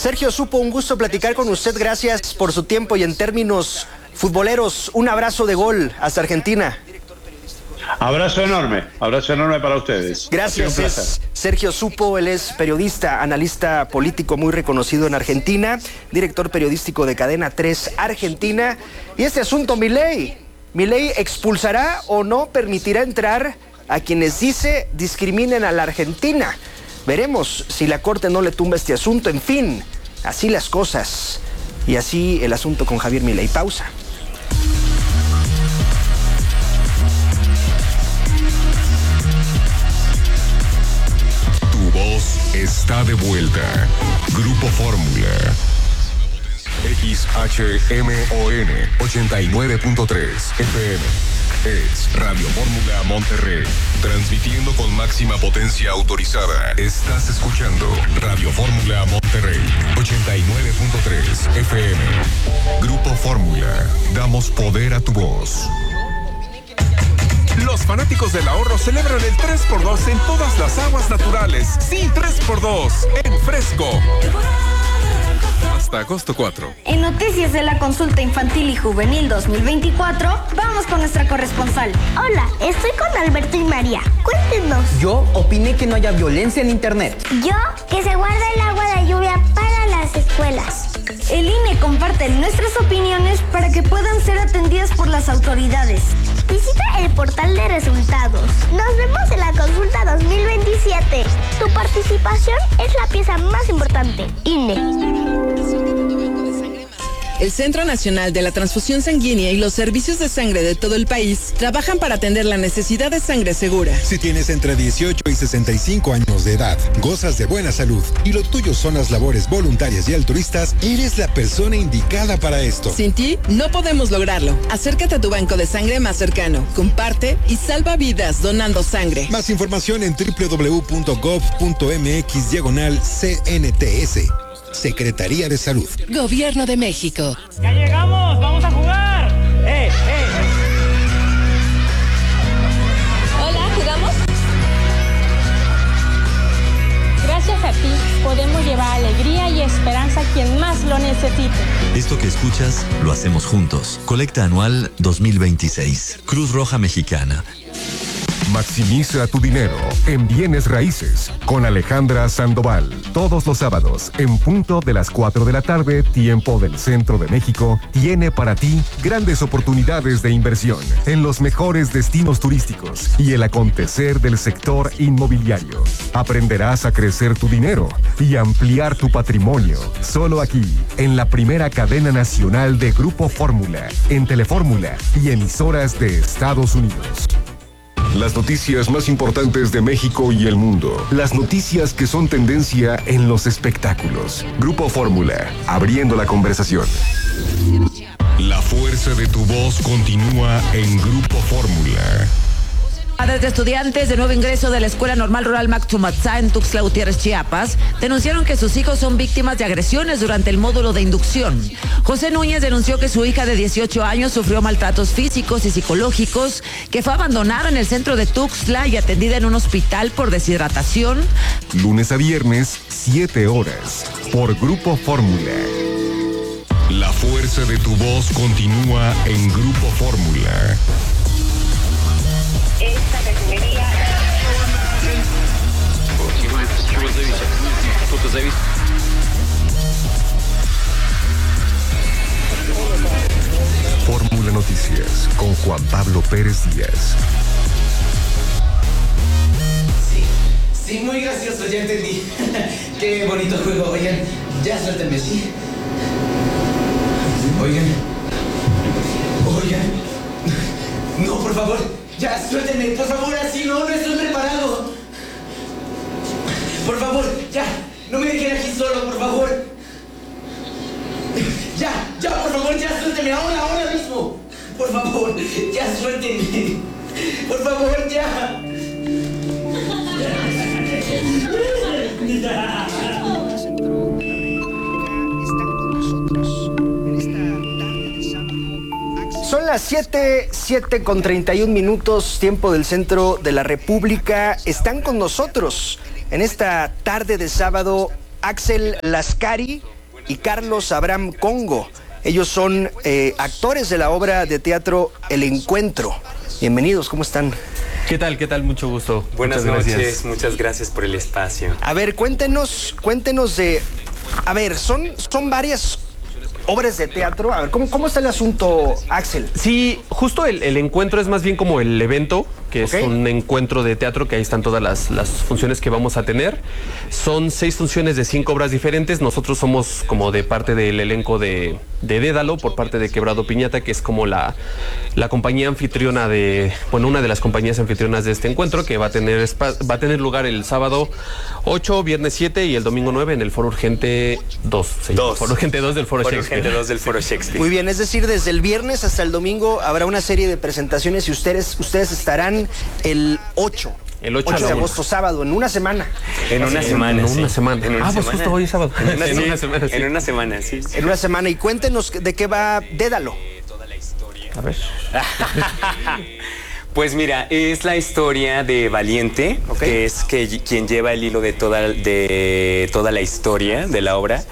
Sergio Supo, un gusto platicar con usted. Gracias por su tiempo y en términos futboleros, un abrazo de gol hasta Argentina. Abrazo enorme para ustedes. Gracias, es Sergio Supo, él es periodista, analista político muy reconocido en Argentina, director periodístico de Cadena 3 Argentina. Y este asunto, Milei expulsará o no permitirá entrar a quienes dice discriminen a la Argentina. Veremos si la Corte no le tumba este asunto. En fin, así las cosas. Y así el asunto con Javier Milei. Pausa. Tu voz está de vuelta. Grupo Fórmula. XHMON 89.3 FM. Es Radio Fórmula Monterrey. Transmitiendo con máxima potencia autorizada. Estás escuchando Radio Fórmula Monterrey 89.3 FM. Grupo Fórmula. Damos poder a tu voz. Los fanáticos del ahorro celebran el 3x2 en todas las aguas naturales. Sí, 3x2 en Fresco. Hasta agosto 4. En noticias de la consulta infantil y juvenil 2024, vamos con nuestra corresponsal. Hola, estoy con Alberto y María. Cuéntenos. Yo opiné que no haya violencia en internet. Yo, que se guarda el agua de lluvia para las escuelas. El INE comparte nuestras opiniones para que puedan ser atendidas por las autoridades. Visita el portal de resultados. Nos vemos en la consulta 2027. Tu participación es la pieza más importante. INE. El Centro Nacional de la Transfusión Sanguínea y los servicios de sangre de todo el país trabajan para atender la necesidad de sangre segura. Si tienes entre 18 y 65 años de edad, gozas de buena salud y lo tuyo son las labores voluntarias y altruistas, eres la persona indicada para esto. Sin ti, no podemos lograrlo. Acércate a tu banco de sangre más cercano, comparte y salva vidas donando sangre. Más información en www.gov.mx/CNTS. Secretaría de Salud. Gobierno de México. ¡Ya llegamos! ¡Vamos a jugar! Hola, ¿jugamos? Gracias a ti podemos llevar alegría y esperanza a quien más lo necesite. Esto que escuchas lo hacemos juntos. Colecta anual 2026. Cruz Roja Mexicana. Maximiza tu dinero en bienes raíces con Alejandra Sandoval. Todos los sábados, en punto de las 4 de la tarde, tiempo del centro de México, tiene para ti grandes oportunidades de inversión en los mejores destinos turísticos y el acontecer del sector inmobiliario. Aprenderás a crecer tu dinero y ampliar tu patrimonio. Solo aquí, en la primera cadena nacional de Grupo Fórmula, en Telefórmula y emisoras de Estados Unidos. Las noticias más importantes de México y el mundo. Las noticias que son tendencia en los espectáculos. Grupo Fórmula, abriendo la conversación. La fuerza de tu voz continúa en Grupo Fórmula. Desde estudiantes de nuevo ingreso de la Escuela Normal Rural Mactumatzá en Tuxtla Gutiérrez, Chiapas, denunciaron que sus hijos son víctimas de agresiones durante el módulo de inducción. José Núñez denunció que su hija de 18 años sufrió maltratos físicos y psicológicos, que fue abandonada en el centro de Tuxtla y atendida en un hospital por deshidratación. Lunes a viernes, 7 horas, por Grupo Fórmula. La fuerza de tu voz continúa en Grupo Fórmula. Esta refinería. Fórmula Noticias con Juan Pablo Pérez Díaz. Sí, muy gracioso, ya entendí. Qué bonito juego, oigan. Ya suéltenme, ¿sí? Oigan. No, por favor. Ya, suéltenme, por favor, así no estoy preparado. Por favor, ya, no me dejen aquí solo, por favor. Ya, por favor, ya, suéltenme, ahora mismo. Por favor, ya, suéltenme. Por favor, ya. Son las 7:31, tiempo del centro de la República. Están con nosotros en esta tarde de sábado Axel Lascari y Carlos Abraham Congo. Ellos son actores de la obra de teatro El Encuentro. Bienvenidos, ¿cómo están? ¿Qué tal? ¿Qué tal? Mucho gusto. Buenas noches, muchas gracias por el espacio. A ver, cuéntenos de... A ver, son varias obras de teatro. A ver, ¿cómo está el asunto, Axel? Sí, justo el encuentro es más bien como el evento, que es un encuentro de teatro, que ahí están todas las funciones que vamos a tener. Son 6 funciones de 5 obras diferentes. Nosotros somos como de parte del elenco de Dédalo, por parte de Quebrado Piñata, que es como la compañía anfitriona una de las compañías anfitrionas de este encuentro, que va a tener lugar el sábado 8, viernes 7 y el domingo 9 en el Foro Urgente 2. Foro Urgente 2 del Foro Shakespeare. Urgente 2 del Foro Shakespeare. Muy bien, es decir, desde el viernes hasta el domingo habrá una serie de presentaciones y ustedes estarán el 8 de agosto, sábado, en una semana. En una semana. Pues justo hoy es sábado. En una semana, sí. En una semana. Y cuéntenos de qué va Dédalo. A ver. Pues mira, es la historia de Valiente, que es quien lleva el hilo de toda la historia de la obra.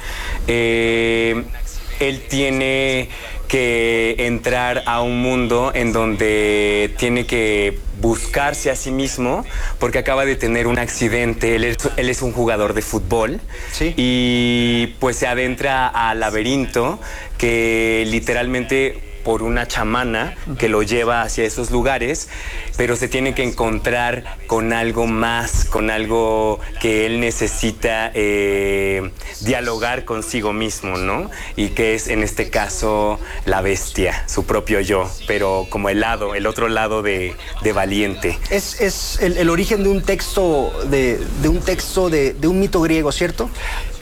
Él tiene que entrar a un mundo en donde tiene que buscarse a sí mismo porque acaba de tener un accidente. Él es un jugador de fútbol, ¿sí? Y pues se adentra al laberinto que literalmente por una chamana que lo lleva hacia esos lugares, pero se tiene que encontrar con algo más, con algo que él necesita dialogar consigo mismo, ¿no? Y que es en este caso la bestia, su propio yo, pero como el otro lado de Valiente. Es el origen de un texto de un mito griego, ¿cierto?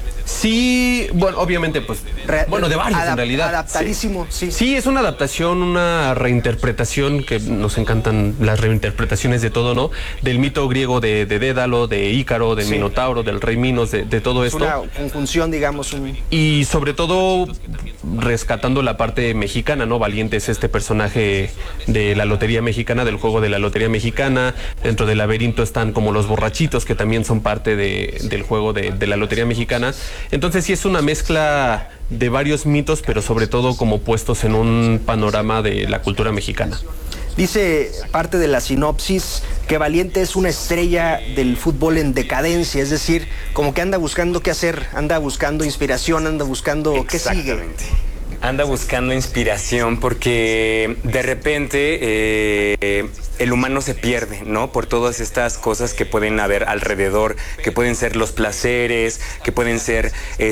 Sí, bueno, obviamente, pues, de varios en realidad. Adaptadísimo, sí. Sí, es una adaptación, una reinterpretación, que nos encantan las reinterpretaciones de todo, ¿no? Del mito griego de Dédalo, de Ícaro, del Minotauro, del rey Minos, de todo esto. Es una conjunción, digamos. Y sobre todo rescatando la parte mexicana, ¿no? Valiente es este personaje de la lotería mexicana, del juego de la lotería mexicana. Dentro del laberinto están como los borrachitos, que también son parte del juego de la lotería mexicana. Entonces sí es una mezcla de varios mitos, pero sobre todo como puestos en un panorama de la cultura mexicana. Dice parte de la sinopsis que Valiente es una estrella del fútbol en decadencia, es decir, como que anda buscando qué hacer, anda buscando inspiración, anda buscando qué sigue. Anda buscando inspiración porque de repente el humano se pierde, ¿no? Por todas estas cosas que pueden haber alrededor, que pueden ser los placeres, que pueden ser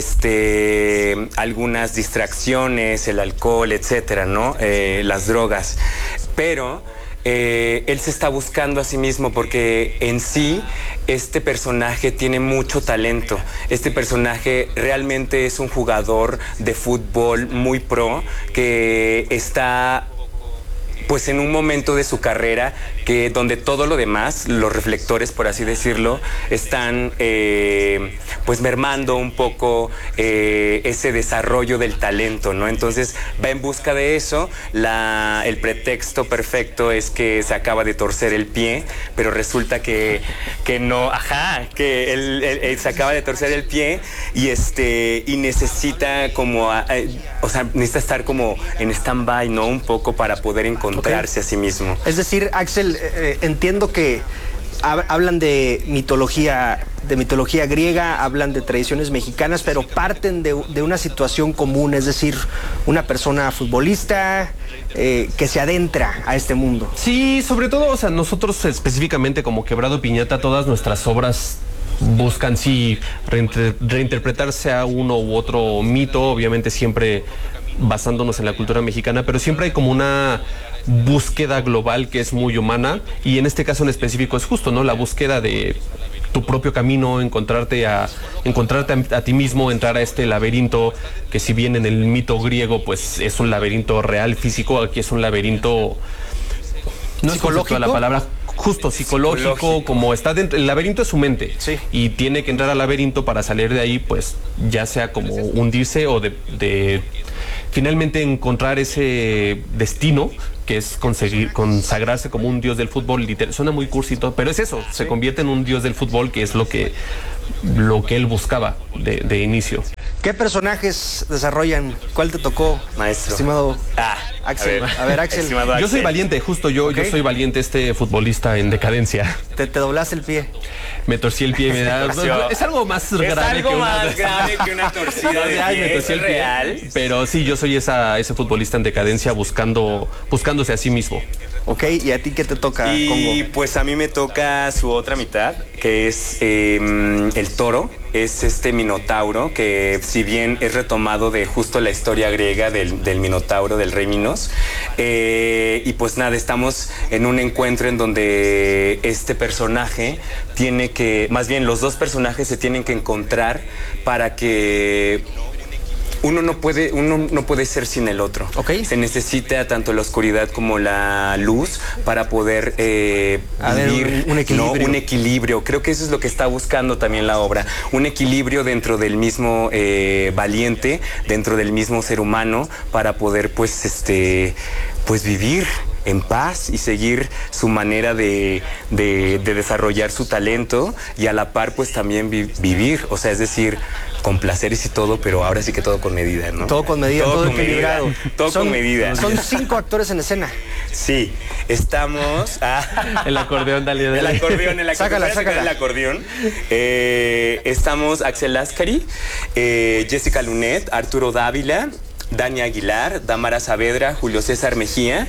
algunas distracciones, el alcohol, etcétera, ¿no? Las drogas. Pero él se está buscando a sí mismo porque en sí este personaje tiene mucho talento. Este personaje realmente es un jugador de fútbol muy pro que está pues en un momento de su carrera donde todo lo demás, los reflectores, por así decirlo, están pues mermando un poco ese desarrollo del talento, ¿no? Entonces va en busca de eso. El pretexto perfecto es que se acaba de torcer el pie, pero resulta que no, que él se acaba de torcer el pie y necesita como, necesita estar como en stand-by, ¿no? Un poco para poder encontrarse a sí mismo. Es decir, Axel, entiendo que hablan de mitología griega, hablan de tradiciones mexicanas, pero parten de una situación común, es decir, una persona futbolista que se adentra a este mundo. Sí, sobre todo, nosotros específicamente como Quebrado Piñata, todas nuestras obras buscan reinterpretarse a uno u otro mito, obviamente siempre basándonos en la cultura mexicana, pero siempre hay como una búsqueda global que es muy humana, y en este caso en específico es justo, ¿no? La búsqueda de tu propio camino, encontrarte a ti mismo, entrar a este laberinto que, si bien en el mito griego pues es un laberinto real, físico, aquí es un laberinto no psicológico, la palabra justo psicológico, como está dentro, el laberinto es su mente, sí, y tiene que entrar al laberinto para salir de ahí, pues ya sea como hundirse o de finalmente encontrar ese destino que es consagrarse como un dios del fútbol. Suena muy cursi y todo, pero es eso, se convierte en un dios del fútbol, que es lo que lo que él buscaba de inicio. ¿Qué personajes desarrollan? ¿Cuál te tocó, maestro? Estimado Axel. A ver, Axel. Yo soy Valiente, justo yo soy Valiente, este futbolista en decadencia. ¿Te doblaste el pie? Me torcí el pie, es algo más grave que una torcida de pie, me torcí el pie. Real. Pero sí, yo soy ese futbolista en decadencia buscándose a sí mismo. Ok, ¿y a ti qué te toca, Y Congo? pues a mí me toca su otra mitad, que es el toro. Es este minotauro que, si bien es retomado de justo la historia griega del minotauro, del rey Minos, y pues nada, estamos en un encuentro en donde este personaje tiene que, más bien los dos personajes se tienen que encontrar para que uno no puede ser sin el otro. Okay. Se necesita tanto la oscuridad como la luz para poder vivir un equilibrio. ¿no? Un equilibrio. Creo que eso es lo que está buscando también la obra. Un equilibrio dentro del mismo valiente, dentro del mismo ser humano, para poder pues vivir en paz y seguir su manera de desarrollar su talento y a la par pues también vivir, o sea, es decir, con placeres y todo, pero ahora sí que todo con medida, ¿no? Todo con medida, todo equilibrado. Todo con medida. Son 5 actores en escena. Sí, estamos... El acordeón, dale. El acordeón, sácala. El acordeón. Estamos Axel Lascari, Jessica Lunet, Arturo Dávila, Dani Aguilar, Damara Saavedra, Julio César Mejía,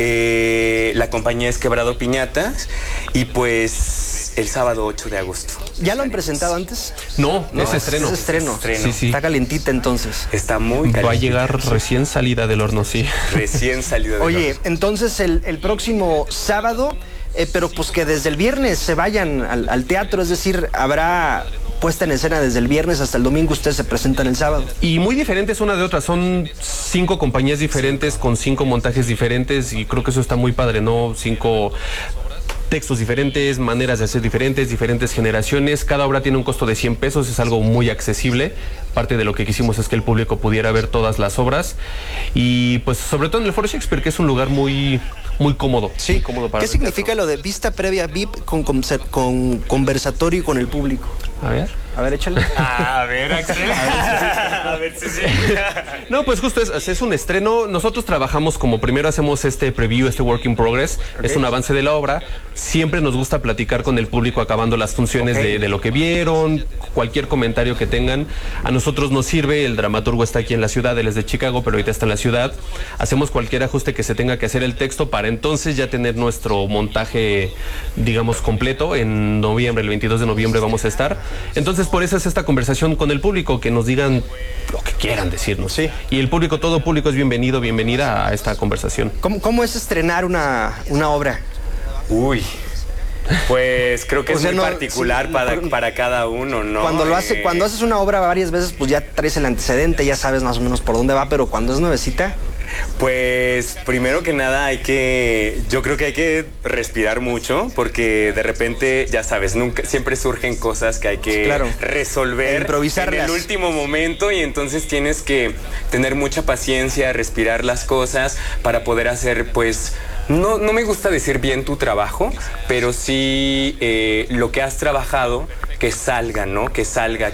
la compañía es Quebrado Piñatas y pues el sábado 8 de agosto. ¿Ya lo han presentado antes? No, es estreno. Es estreno. Sí. Está calientita entonces. Está muy calientita. Va a llegar recién salida del horno, sí. Recién salida del horno. Oye, entonces el próximo sábado, pero pues que desde el viernes se vayan al teatro, es decir, habrá puesta en escena desde el viernes hasta el domingo, ustedes se presentan el sábado. Y muy diferentes una de otra, son 5 compañías diferentes con 5 montajes diferentes y creo que eso está muy padre, ¿no? 5 textos diferentes, maneras de hacer diferentes generaciones. Cada obra tiene un costo de 100 pesos, es algo muy accesible. Parte de lo que quisimos es que el público pudiera ver todas las obras y pues sobre todo en el Foro Shakespeare, que es un lugar muy cómodo. Sí, cómodo para ¿qué significa lo de vista previa VIP con conversatorio con el público? A ver, échale. A ver, Axel. A ver si sí. No, pues justo es un estreno. Nosotros trabajamos como primero hacemos este preview, este work in progress. Okay. Es un avance de la obra. Siempre nos gusta platicar con el público acabando las funciones de lo que vieron, cualquier comentario que tengan. A nosotros nos sirve, el dramaturgo está aquí en la ciudad, él es de Chicago, pero ahorita está en la ciudad. Hacemos cualquier ajuste que se tenga que hacer el texto para entonces ya tener nuestro montaje, digamos, completo. En noviembre, el 22 de noviembre vamos a estar. Entonces, por eso es esta conversación con el público, que nos digan lo que quieran decirnos. Sí. Y el público, todo público es bienvenida a esta conversación. ¿Cómo es estrenar una obra? Uy, pues creo que es muy particular para cada uno, ¿no? Cuando haces una obra varias veces, pues ya traes el antecedente, ya sabes más o menos por dónde va, pero cuando es nuevecita... Pues primero que nada yo creo que hay que respirar mucho, porque de repente, ya sabes, siempre surgen cosas que hay que resolver, improvisarlas en el último momento, y entonces tienes que tener mucha paciencia, respirar las cosas para poder hacer, pues, no me gusta decir bien tu trabajo, pero sí lo que has trabajado, que salga, ¿no? Que salga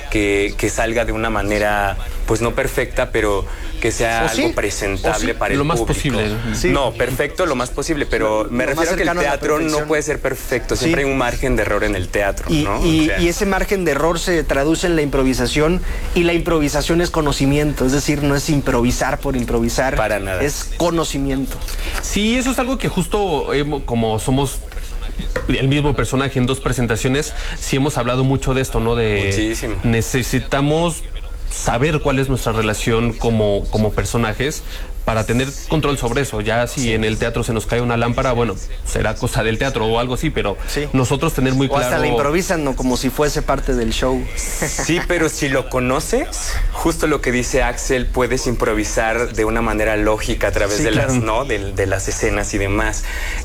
de una manera, pues no perfecta, pero que sea algo presentable para el público. Lo más posible. Sí. No, perfecto, lo más posible, pero me refiero a que el teatro no puede ser perfecto. Siempre hay un margen de error en el teatro, ¿no? Y ese margen de error se traduce en la improvisación, y la improvisación es conocimiento, es decir, no es improvisar por improvisar. Para nada. Es conocimiento. Sí, eso es algo que justo como somos el mismo personaje en 2 presentaciones, sí hemos hablado mucho de esto, ¿no? Muchísimo. Necesitamos saber cuál es nuestra relación como personajes para tener control sobre eso. Ya si en el teatro se nos cae una lámpara, bueno, será cosa del teatro o algo así, pero nosotros tener muy claro... O hasta la improvisan, ¿no? Como si fuese parte del show. Sí, pero si lo conoces, justo lo que dice Axel, puedes improvisar de una manera lógica a través de las escenas y demás.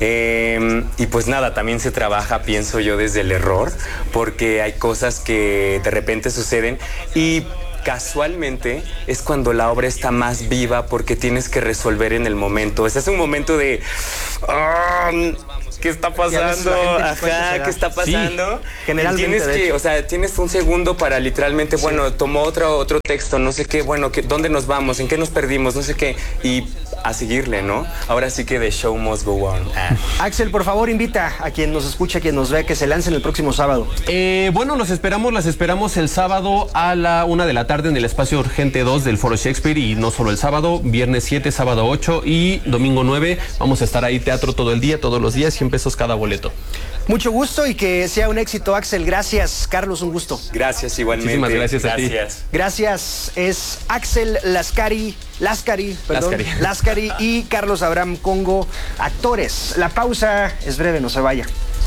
Y pues nada, también se trabaja, pienso yo, desde el error, porque hay cosas que de repente suceden y... casualmente es cuando la obra está más viva, porque tienes que resolver en el momento. Ese es un momento de... ¿qué está pasando? Ajá, ¿qué está pasando? Sí, generalmente. Tienes un segundo para literalmente, bueno, tomó otro texto, no sé qué, bueno, ¿dónde nos vamos? ¿En qué nos perdimos? No sé qué. Y a seguirle, ¿no? Ahora sí que the show must go on. Axel, por favor, invita a quien nos escucha, a quien nos ve, que se lancen el próximo sábado. Bueno, las esperamos el sábado a la 1 de la tarde en el espacio Urgente 2 del Foro Shakespeare, y no solo el sábado, viernes 7, sábado 8 y domingo 9. Vamos a estar ahí, teatro todo el día, todos los días, 100 pesos cada boleto. Mucho gusto y que sea un éxito, Axel. Gracias, Carlos, un gusto. Gracias, igualmente. Muchísimas gracias a ti. Gracias, es Axel Lascari y Carlos Abraham Congo, actores. La pausa es breve, no se vaya.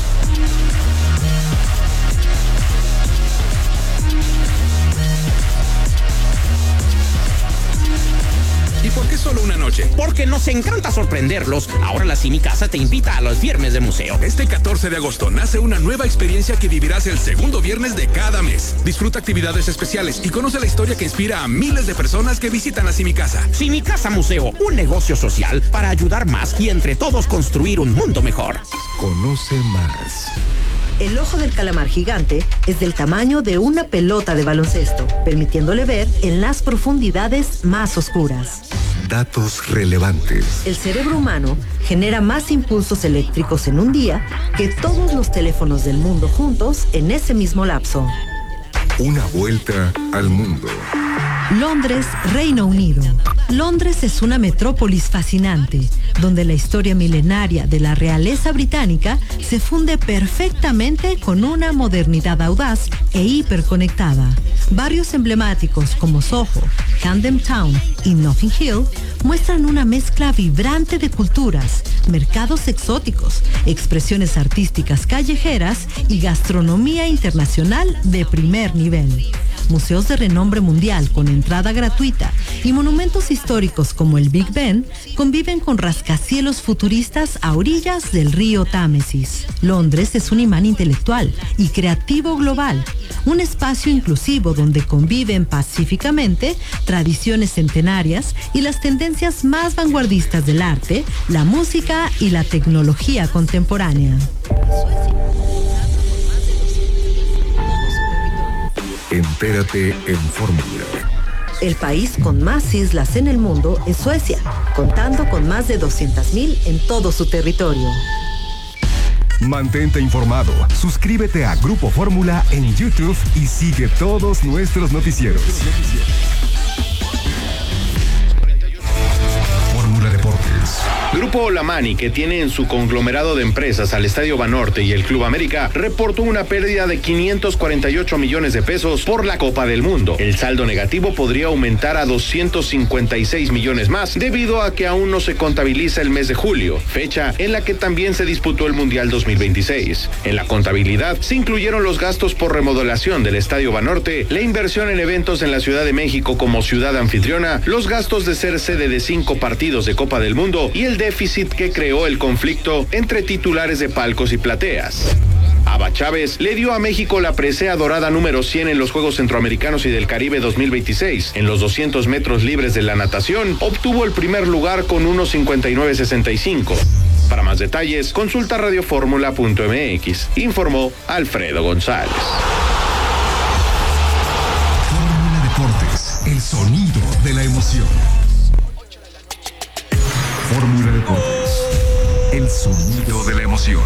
¿Y por qué solo una noche? Porque nos encanta sorprenderlos. Ahora la Cinicasa te invita a los viernes de museo. Este 14 de agosto nace una nueva experiencia que vivirás el segundo viernes de cada mes. Disfruta actividades especiales y conoce la historia que inspira a miles de personas que visitan la Cinicasa. Cinicasa Museo, un negocio social para ayudar más y entre todos construir un mundo mejor. Conoce más. El ojo del calamar gigante es del tamaño de una pelota de baloncesto, permitiéndole ver en las profundidades más oscuras. Datos relevantes. El cerebro humano genera más impulsos eléctricos en un día que todos los teléfonos del mundo juntos en ese mismo lapso. Una vuelta al mundo. Londres, Reino Unido. Londres es una metrópolis fascinante, donde la historia milenaria de la realeza británica se funde perfectamente con una modernidad audaz e hiperconectada. Barrios emblemáticos como Soho, Camden Town y Notting Hill muestran una mezcla vibrante de culturas, mercados exóticos, expresiones artísticas callejeras y gastronomía internacional de primer nivel. Museos de renombre mundial con entrada gratuita y monumentos históricos como el Big Ben conviven con rascacielos futuristas a orillas del río Támesis. Londres es un imán intelectual y creativo global, un espacio inclusivo donde conviven pacíficamente tradiciones centenarias y las tendencias más vanguardistas del arte, la música y la tecnología contemporánea. Entérate en Fórmula. El país con más islas en el mundo es Suecia, contando con más de 200,000 en todo su territorio. Mantente informado, suscríbete a Grupo Fórmula en YouTube y sigue todos nuestros noticieros. Fórmula Deportes. Grupo Olamani, que tiene en su conglomerado de empresas al Estadio Banorte y el Club América, reportó una pérdida de 548 millones de pesos por la Copa del Mundo. El saldo negativo podría aumentar a 256 millones más, debido a que aún no se contabiliza el mes de julio, fecha en la que también se disputó el Mundial 2026. En la contabilidad se incluyeron los gastos por remodelación del Estadio Banorte, la inversión en eventos en la Ciudad de México como ciudad anfitriona, los gastos de ser sede de 5 partidos de Copa del Mundo y el déficit que creó el conflicto entre titulares de palcos y plateas. Aba Chávez le dio a México la presea dorada número 100 en los Juegos Centroamericanos y del Caribe 2026. En los 200 metros libres de la natación, obtuvo el primer lugar con 1:59.65. Para más detalles, consulta radioformula.mx. Informó Alfredo González. Fórmula Deportes, el sonido de la emoción. Fórmula Deportes, el sonido de la emoción.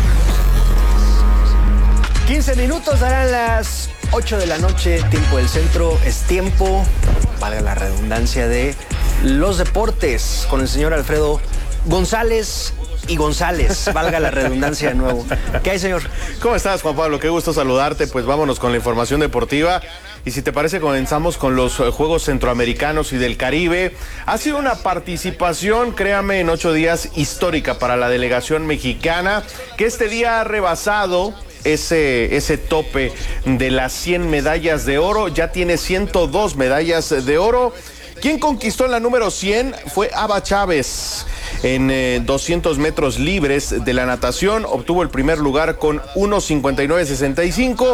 15 minutos, darán las 8 de la noche, tiempo del centro. Es tiempo, valga la redundancia, de los deportes con el señor Alfredo González y González, valga la redundancia de nuevo. ¿Qué hay, señor? ¿Cómo estás, Juan Pablo? Qué gusto saludarte. Pues vámonos con la información deportiva. Y si te parece, comenzamos con los Juegos Centroamericanos y del Caribe. Ha sido una participación, créame, en 8 días histórica para la delegación mexicana, que este día ha rebasado ese tope de las 100 medallas de oro. Ya tiene 102 medallas de oro. Quien conquistó la número 100 fue Aba Chávez. En 200 metros libres de la natación obtuvo el primer lugar con 1:59.65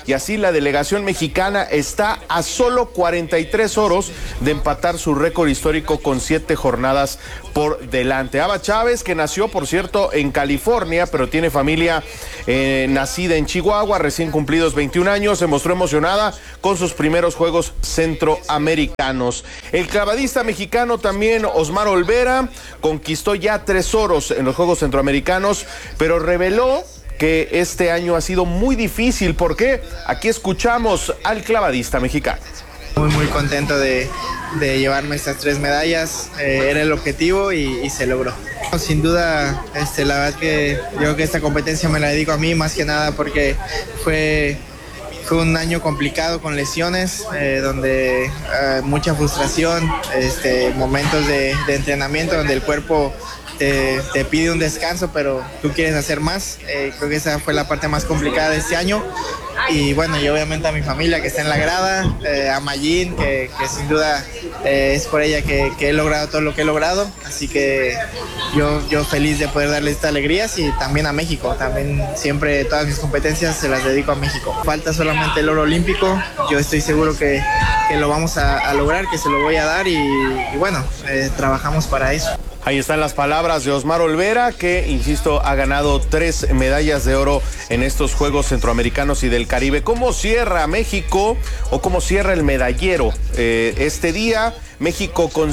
y así la delegación mexicana está a solo 43 oros de empatar su récord histórico con 7 jornadas por delante. Ava Chávez, que nació, por cierto, en California, pero tiene familia nacida en Chihuahua, recién cumplidos 21 años, se mostró emocionada con sus primeros Juegos Centroamericanos. El clavadista mexicano también, Osmar Olvera, conquistó ya 3 oros en los Juegos Centroamericanos, pero reveló que este año ha sido muy difícil. ¿Por qué? Aquí escuchamos al clavadista mexicano. Muy contento de llevarme estas 3 medallas, era el objetivo y se logró. Sin duda, la verdad que yo creo que esta competencia me la dedico a mí más que nada porque fue un año complicado con lesiones, donde mucha frustración, momentos de entrenamiento donde el cuerpo te pide un descanso, pero tú quieres hacer más. Creo que esa fue la parte más complicada de este año. Y bueno, y obviamente a mi familia que está en la grada, a Mayín, que sin duda es por ella que he logrado todo lo que he logrado. Así que yo feliz de poder darle estas alegrías, y también a México. También siempre todas mis competencias se las dedico a México. Falta solamente el oro olímpico. Yo estoy seguro que lo vamos a lograr, que se lo voy a dar y bueno, trabajamos para eso. Ahí están las palabras de Osmar Olvera, que, insisto, ha ganado 3 medallas de oro en estos Juegos Centroamericanos y del Caribe. ¿Cómo cierra México o cómo cierra el medallero este día? México con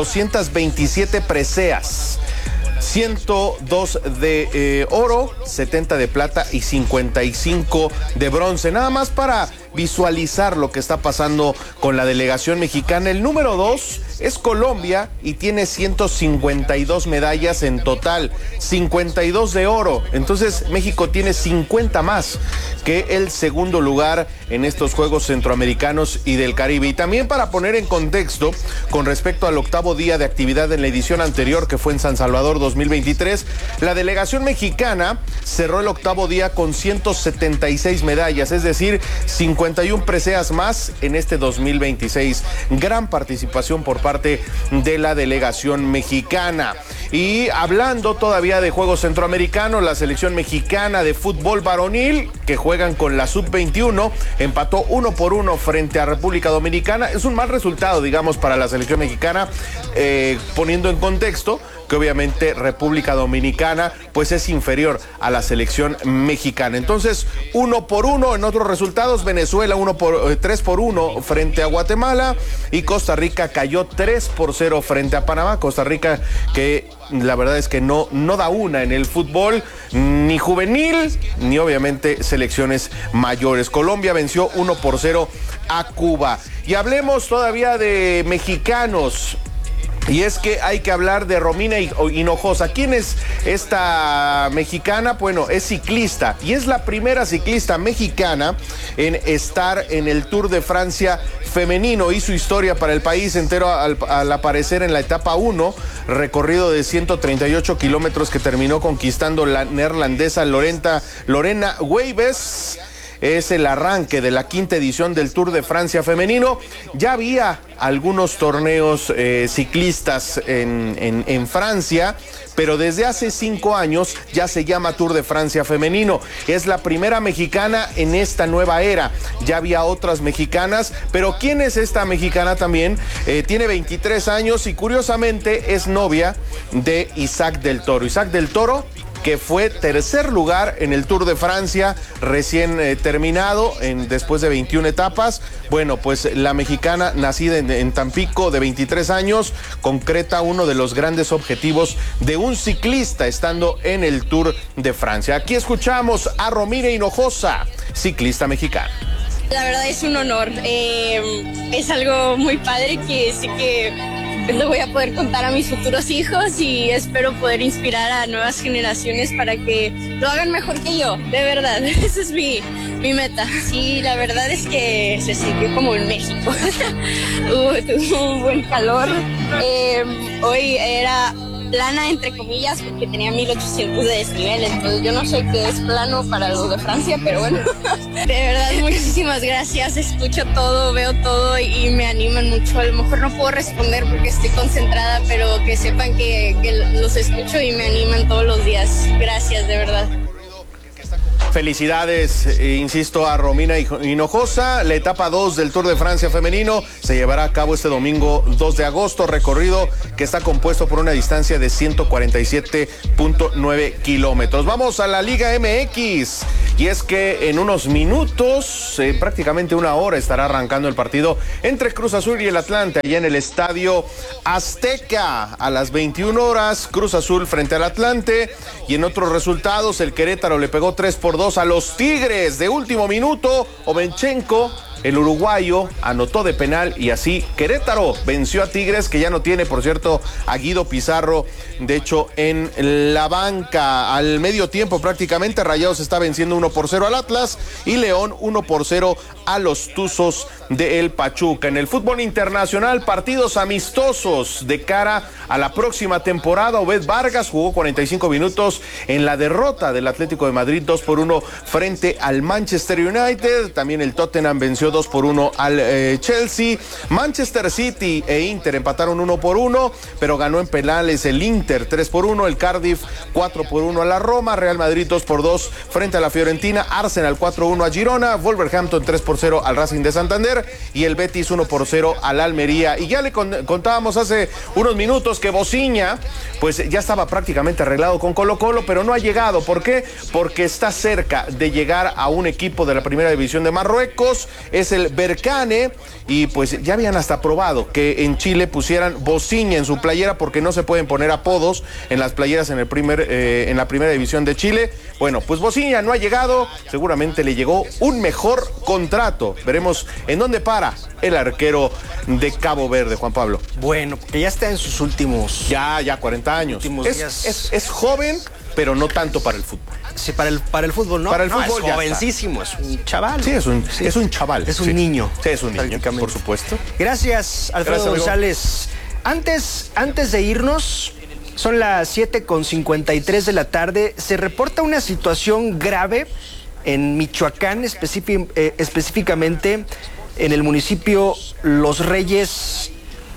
227 preseas. 102 de oro, 70 de plata y 55 de bronce. Nada más para visualizar lo que está pasando con la delegación mexicana. El número 2 es Colombia y tiene 152 medallas en total, 52 de oro. Entonces México tiene 50 más que el segundo lugar en estos Juegos Centroamericanos y del Caribe. Y también para poner en contexto, con respecto al 8º día de actividad en la edición anterior, que fue en San Salvador 2023, la delegación mexicana cerró el 8º día con 176 medallas, es decir, 51 preseas más en este 2026. Gran participación por parte de la delegación mexicana. Y hablando todavía de Juegos Centroamericanos, la selección mexicana de fútbol varonil, que juegan con la sub-21, empató 1-1 frente a República Dominicana. Es un mal resultado, digamos, para la selección mexicana, poniendo en contexto que obviamente República Dominicana pues es inferior a la selección mexicana. Entonces, 1-1 en otros resultados. Venezuela 3-1 frente a Guatemala, y Costa Rica cayó 3-0 frente a Panamá. Costa Rica, que la verdad es que no da una en el fútbol, ni juvenil, ni obviamente selecciones mayores. Colombia venció 1-0 a Cuba. Y hablemos todavía de mexicanos. Y es que hay que hablar de Romina Hinojosa. ¿Quién es esta mexicana? Bueno, es ciclista y es la primera ciclista mexicana en estar en el Tour de Francia femenino. Hizo historia para el país entero al aparecer en la etapa 1, recorrido de 138 kilómetros que terminó conquistando la neerlandesa Lorena Wiebes. Es el arranque de la 5ª edición del Tour de Francia femenino. Ya había algunos torneos ciclistas en Francia, pero desde hace 5 años ya se llama Tour de Francia femenino. Es la primera mexicana en esta nueva era. Ya había otras mexicanas, pero ¿quién es esta mexicana también? Tiene 23 años y curiosamente es novia de Isaac del Toro. Isaac del Toro, que fue tercer lugar en el Tour de Francia recién terminado después de 21 etapas. Bueno, pues la mexicana, nacida en Tampico, de 23 años, concreta uno de los grandes objetivos de un ciclista estando en el Tour de Francia. Aquí escuchamos a Romina Hinojosa, ciclista mexicana. La verdad es un honor, es algo muy padre que sé que lo voy a poder contar a mis futuros hijos, y espero poder inspirar a nuevas generaciones para que lo hagan mejor que yo, de verdad. Esa es mi meta. Sí, la verdad es que se sintió como en México. Tuvo un buen calor. Hoy era plana, entre comillas, porque tenía 1800 de desnivel, entonces yo no sé qué es plano para los de Francia, pero bueno. De verdad, muchísimas gracias. Escucho todo, veo todo y me animan mucho. A lo mejor no puedo responder porque estoy concentrada, pero que sepan que los escucho y me animan todos los días. Gracias, de verdad. Felicidades, insisto, a Romina Hinojosa. La etapa 2 del Tour de Francia femenino se llevará a cabo este domingo 2 de agosto, recorrido que está compuesto por una distancia de 147.9 kilómetros. Vamos a la Liga MX, y es que en unos minutos, prácticamente una hora, estará arrancando el partido entre Cruz Azul y el Atlante, allá en el Estadio Azteca. A las 21 horas, Cruz Azul frente al Atlante, y en otros resultados, el Querétaro le pegó 3-2 a los Tigres de último minuto. Ovenchenko, el uruguayo, anotó de penal, y así Querétaro venció a Tigres, que ya no tiene, por cierto, a Guido Pizarro, de hecho, en la banca. Al medio tiempo prácticamente, Rayados está venciendo 1-0 al Atlas, y León 1-0 a los Tuzos de El Pachuca. En el fútbol internacional, partidos amistosos de cara a la próxima temporada. Obed Vargas jugó 45 minutos en la derrota del Atlético de Madrid 2-1 frente al Manchester United. También el Tottenham venció 2-1 al Chelsea. Manchester City e Inter empataron 1-1, pero ganó en penales el Inter 3-1, el Cardiff 4-1 a la Roma, Real Madrid 2-2 frente a la Fiorentina, Arsenal 4-1 a Girona, Wolverhampton 3-0 al Racing de Santander, y el Betis 1-0 al Almería. Y ya le contábamos hace unos minutos que Bociña pues ya estaba prácticamente arreglado con Colo-Colo, pero no ha llegado. ¿Por qué? Porque está cerca de llegar a un equipo de la primera división de Marruecos, es el Berkane, y pues ya habían hasta probado que en Chile pusieran Bociña en su playera, porque no se pueden poner apodos en las playeras en la primera división de Chile. Bueno, pues Bociña no ha llegado, seguramente le llegó un mejor contrato. Veremos en dónde para el arquero de Cabo Verde, Juan Pablo. Bueno, porque ya está en sus últimos... Ya 40 años. Es joven, pero no tanto para el fútbol. Sí, para el fútbol no. Para el fútbol es jovencísimo, es un chaval. Sí, es un chaval. Es un niño. Sí, es un niño, por supuesto. Gracias, Alfredo González. Antes de irnos, son las 7:53 de la tarde. Se reporta una situación grave en Michoacán, específicamente en el municipio Los Reyes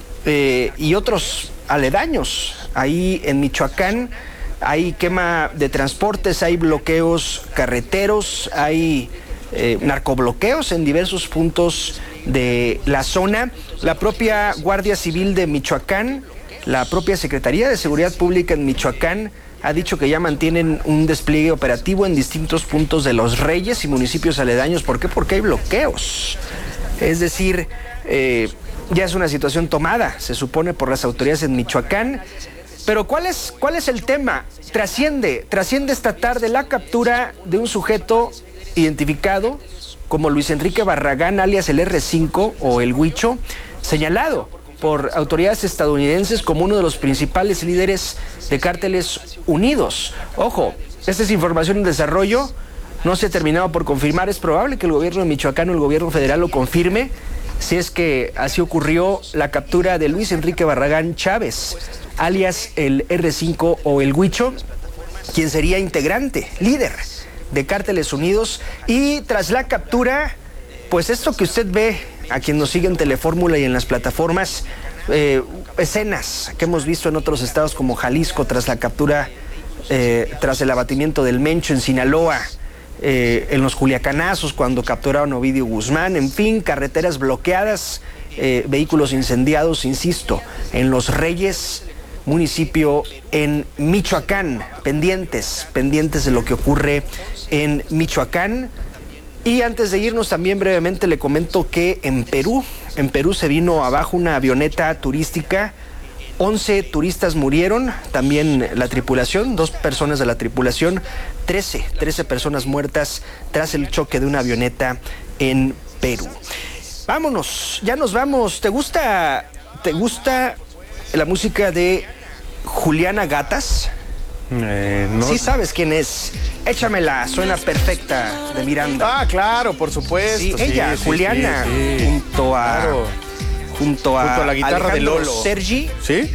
y otros aledaños. Ahí en Michoacán hay quema de transportes, hay bloqueos carreteros, hay narcobloqueos en diversos puntos de la zona. La propia Guardia Civil de Michoacán, la propia Secretaría de Seguridad Pública en Michoacán ha dicho que ya mantienen un despliegue operativo en distintos puntos de Los Reyes y municipios aledaños. ¿Por qué? Porque hay bloqueos. Es decir, ya es una situación tomada, se supone, por las autoridades en Michoacán. Pero ¿cuál es el tema? Trasciende esta tarde la captura de un sujeto identificado como Luis Enrique Barragán, alias el R5 o el Huicho, señalado por autoridades estadounidenses como uno de los principales líderes de Cárteles Unidos. Ojo, esta es información en desarrollo, no se ha terminado por confirmar. Es probable que el gobierno de Michoacán o el gobierno federal lo confirme, si es que así ocurrió la captura de Luis Enrique Barragán Chávez, alias el R5 o el Huicho, quien sería integrante, líder de Cárteles Unidos. Y tras la captura, pues esto que usted ve, a quien nos sigue en Telefórmula y en las plataformas, escenas que hemos visto en otros estados como Jalisco, tras la captura, tras el abatimiento del Mencho en Sinaloa, en los Culiacanazos, cuando capturaron a Ovidio Guzmán, en fin, carreteras bloqueadas, vehículos incendiados, insisto, en Los Reyes, municipio en Michoacán, pendientes de lo que ocurre en Michoacán. Y antes de irnos, también brevemente le comento que en Perú se vino abajo una avioneta turística, 11 turistas murieron, también la tripulación, 2 personas de la tripulación, 13 personas muertas tras el choque de una avioneta en Perú. Vámonos, ya nos vamos. ¿Te gusta la música de Juliana Gatas? No. Sí sabes quién es. Échamela, suena perfecta, de Miranda. Ah, claro, por supuesto. Sí, ella, Juliana, junto a la guitarra Alejandro de Lolo. Sergi. ¿Sí?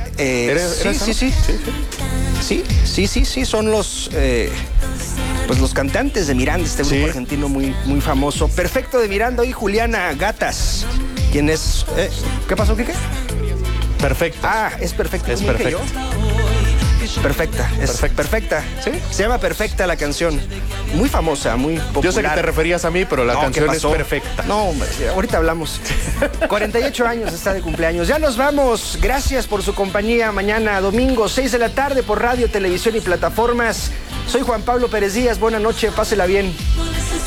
Sí, son los los cantantes de Miranda, este grupo argentino muy, muy famoso. Perfecto de Miranda y Juliana Gatas, quien es... ¿Qué pasó, Quique? Perfecto. Ah, es perfecto. Es perfecto. Perfecta. Perfecta. ¿Sí? Se llama Perfecta la canción. Muy famosa, muy popular. Yo sé que te referías a mí, pero la canción es perfecta. No, hombre, ahorita hablamos. 48 años está de cumpleaños. Ya nos vamos. Gracias por su compañía. Mañana domingo, 6 de la tarde por radio, televisión y plataformas. Soy Juan Pablo Pérez Díaz. Buenas noches, pásela bien.